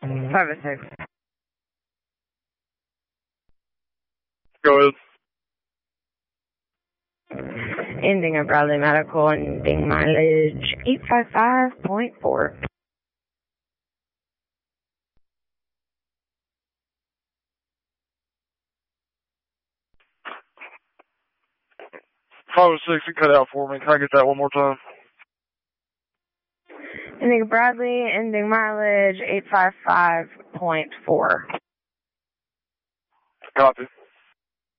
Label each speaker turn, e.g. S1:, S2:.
S1: 506.
S2: Go ahead.
S1: Ending at Bradley Medical, ending mileage 855.4.
S2: 506, you cut out for me. Can I get that one more time?
S1: Ending at Bradley, ending mileage 855.4.
S2: Copy.